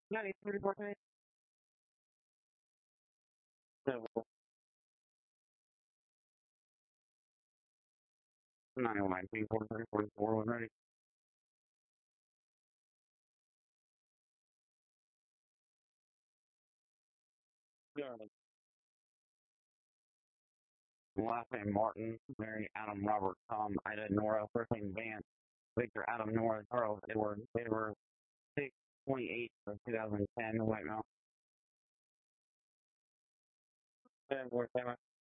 Yeah, he's 34 today. Yeah, well, not even 19, 43, 44 already. Yeah. Last name Martin, Mary, Adam, Robert, Tom, Ida, Nora, first name Vance, Victor, Adam, Nora, Charles, Edward. They were 6/28 of 2010, white male. Yeah,